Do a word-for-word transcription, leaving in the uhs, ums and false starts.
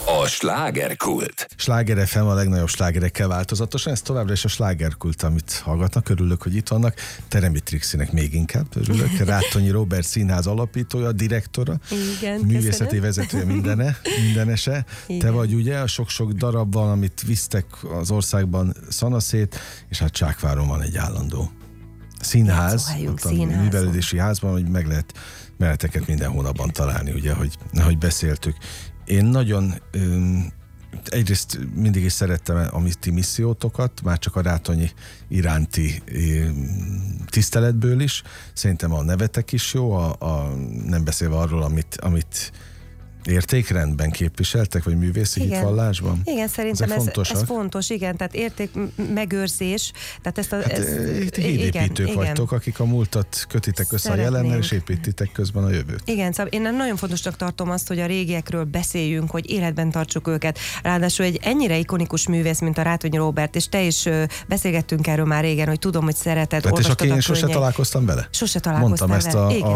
A slágerkult. Sláger ef em a legnagyobb slágerekkel változatosan, ez továbbra is a slágerkult, amit hallgatnak. Örülök, hogy itt vannak. Teremi Trixinek még inkább örülök. Rátonyi Róbert színház alapítója, direktora, igen, művészeti köszönöm. vezetője, mindene, mindenese. Igen. Te vagy ugye, a sok-sok darab van, amit visztek az országban szanaszét, és hát Csákváron van egy állandó színház, Játszóhelyünk, ott a színházon. művelődési házban, hogy meg lehet meneteket minden hónapban találni, ugye, hogy, ahogy beszéltük. Én nagyon öm, egyrészt mindig is szerettem a ti missziótokat, már csak a Rátonyi iránti öm, tiszteletből is. Szerintem a nevetek is jó, a, a, nem beszélve arról, amit, amit értékrendben képviseltek, vagy művészi Igen. hitvallásban? Igen, szerintem Ezek ez, ez fontos, igen, tehát érték megőrzés. Tehát ezt a, Hát, ez, itt hídépítők igen, vagytok, igen. akik a múltat kötitek össze Szeretnénk. a jelennel, és építitek közben a jövőt. Igen, szóval én nagyon fontosnak tartom azt, hogy a régiekről beszéljünk, hogy életben tartsuk őket. Ráadásul egy ennyire ikonikus művész, mint a Rátonyi Róbert, és te is ö, beszélgettünk erről már régen, hogy tudom, hogy szereted, Tehát és olvastad aki a én sose könyveit. találkoztam vele? Sose találkoztál Mondtam ezt vele. a, Igen. a